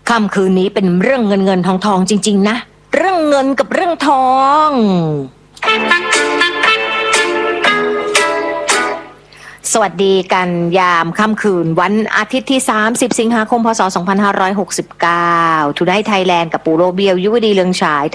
ค่ำคืนนี้เป็นเรื่องเงินเงินทองทองจริงๆนะเรื่องเงินกับเรื่องทองสวัสดีกันยามค่ำคืนวันอาทิตย์ที่30สิงหาคมพศ2569ทูได้ไทยแลนด์กับปูโรเบียวยุวดีเรืองฉาย